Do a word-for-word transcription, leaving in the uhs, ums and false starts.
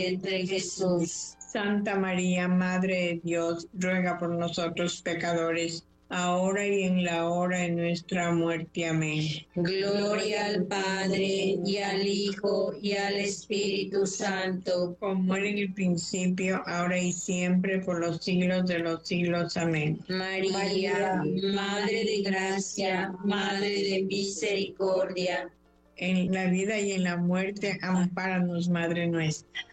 entre Jesús. Santa María, Madre de Dios, ruega por nosotros pecadores, ahora y en la hora de nuestra muerte. Amén. Gloria al Padre, y al Hijo, y al Espíritu Santo. Como era en el principio, ahora y siempre, por los siglos de los siglos. Amén. María, Madre de gracia, Madre de misericordia. En la vida y en la muerte, ampáranos, Madre nuestra.